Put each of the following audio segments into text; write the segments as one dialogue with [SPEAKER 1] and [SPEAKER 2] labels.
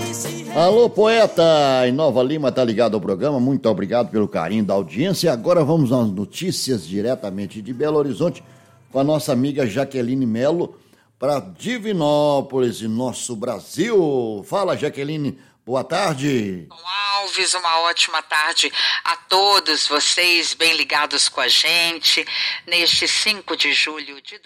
[SPEAKER 1] Alô, poeta! Em Nova Lima, tá ligado ao programa? Muito obrigado pelo carinho da audiência. Agora vamos às notícias diretamente de Belo Horizonte com a nossa amiga Jaqueline Melo para Divinópolis, nosso Brasil. Fala, Jaqueline, boa tarde.
[SPEAKER 2] Alves, uma ótima tarde a todos vocês, bem ligados com a gente, neste 5 de julho de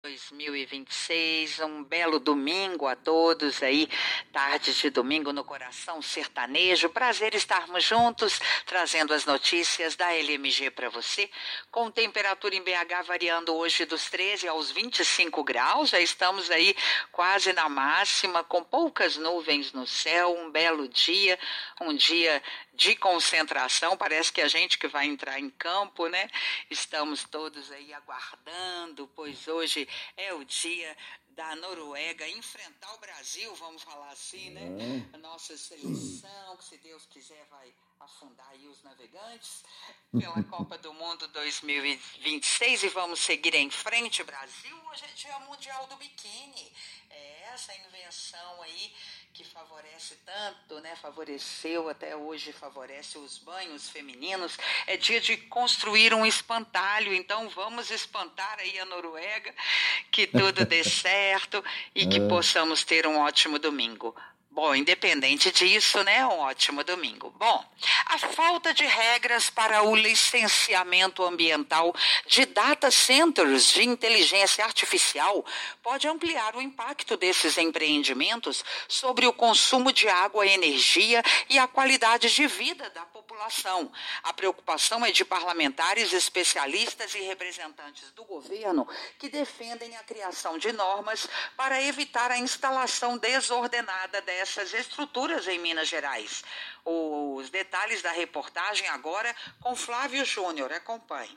[SPEAKER 2] 2026, um belo domingo a todos aí, tarde de domingo no coração sertanejo, prazer estarmos juntos, trazendo as notícias da LMG para você, com temperatura em BH variando hoje dos 13 aos 25 graus, já estamos aí quase na máxima, com poucas nuvens no céu, um belo dia, um dia de concentração, parece que a gente que vai entrar em campo, né? Estamos todos aí aguardando, pois hoje é o dia da Noruega enfrentar o Brasil, vamos falar assim, né? A nossa seleção, que se Deus quiser vai afundar aí os navegantes pela Copa do Mundo 2026 e vamos seguir em frente, Brasil. Hoje é dia mundial do biquíni, essa invenção aí que favorece tanto, né? Favoreceu até hoje, favorece os banhos femininos. É dia de construir um espantalho, então vamos espantar aí a Noruega, que tudo dê certo e que possamos ter um ótimo domingo. Bom, independente disso, né? Um ótimo domingo. Bom, a falta de regras para o licenciamento ambiental de data centers de inteligência artificial pode ampliar o impacto desses empreendimentos sobre o consumo de água, energia e a qualidade de vida da população. A preocupação é de parlamentares, especialistas e representantes do governo que defendem a criação de normas para evitar a instalação desordenada dessas estruturas em Minas Gerais. Os detalhes da reportagem agora com Flávio Júnior. Acompanhe.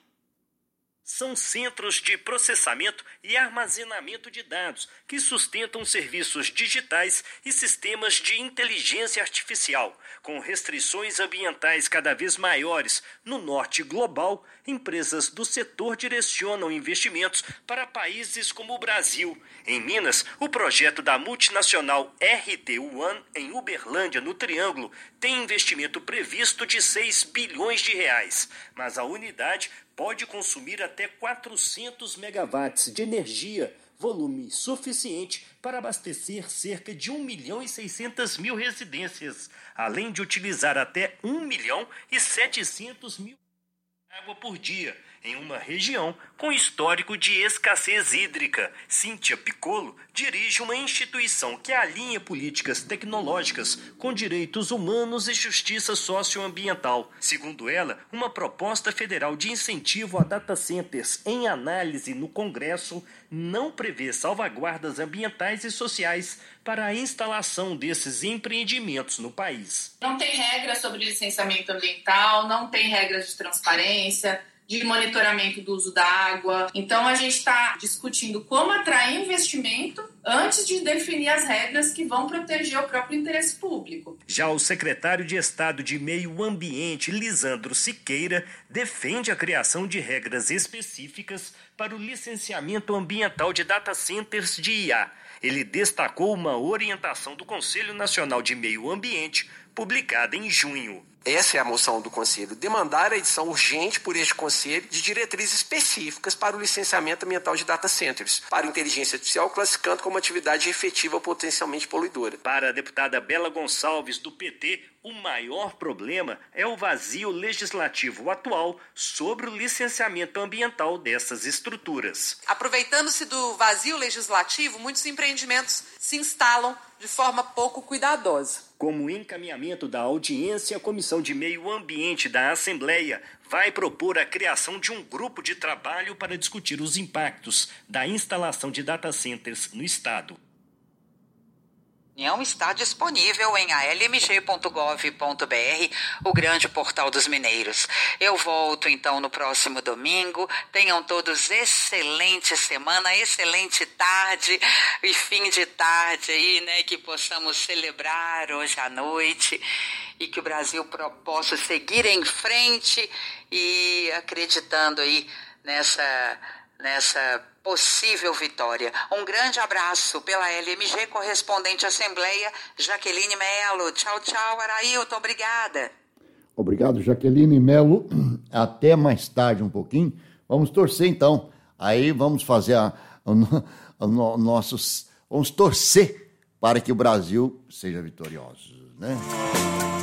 [SPEAKER 3] São centros de processamento e armazenamento de dados que sustentam serviços digitais e sistemas de inteligência artificial. Com restrições ambientais cada vez maiores no norte global, empresas do setor direcionam investimentos para países como o Brasil. Em Minas, o projeto da multinacional RT1 em Uberlândia, no Triângulo, tem investimento previsto de 6 bilhões de reais, mas a unidade pode consumir até 400 megawatts de energia, volume suficiente para abastecer cerca de 1.600.000 residências, além de utilizar até 1.700.000 de água por dia, em uma região com histórico de escassez hídrica. Cíntia Piccolo dirige uma instituição que alinha políticas tecnológicas com direitos humanos e justiça socioambiental. Segundo ela, uma proposta federal de incentivo a data centers em análise no Congresso não prevê salvaguardas ambientais e sociais para a instalação desses empreendimentos no país.
[SPEAKER 4] Não tem regras sobre licenciamento ambiental, não tem regras de transparência, de monitoramento do uso da água. Então, a gente está discutindo como atrair investimento antes de definir as regras que vão proteger o próprio interesse público.
[SPEAKER 3] Já o secretário de Estado de Meio Ambiente, Lisandro Siqueira, defende a criação de regras específicas para o licenciamento ambiental de data centers de IA. Ele destacou uma orientação do Conselho Nacional de Meio Ambiente, publicada em junho.
[SPEAKER 5] Essa é a moção do Conselho, demandar a edição urgente por este Conselho de diretrizes específicas para o licenciamento ambiental de data centers, para inteligência artificial, classificando como atividade efetiva potencialmente poluidora.
[SPEAKER 3] Para a deputada Bela Gonçalves, do PT, o maior problema é o vazio legislativo atual sobre o licenciamento ambiental dessas estruturas.
[SPEAKER 6] Aproveitando-se do vazio legislativo, muitos empreendimentos se instalam de forma pouco cuidadosa.
[SPEAKER 3] Como encaminhamento da audiência, a Comissão de Meio Ambiente da Assembleia vai propor a criação de um grupo de trabalho para discutir os impactos da instalação de data centers no Estado.
[SPEAKER 2] Está disponível em almg.gov.br, o grande portal dos mineiros. Eu volto então no próximo domingo. Tenham todos excelente semana, excelente tarde e fim de tarde aí, né? Que possamos celebrar hoje à noite e que o Brasil possa seguir em frente e acreditando aí nessa nessa possível vitória. Um grande abraço pela LMG, correspondente Assembleia, Jaqueline Melo. Tchau, tchau, Arailton, obrigada.
[SPEAKER 1] Obrigado, Jaqueline Melo. Até mais tarde um pouquinho. Vamos torcer, então. Aí vamos fazer vamos torcer para que o Brasil seja vitorioso, né?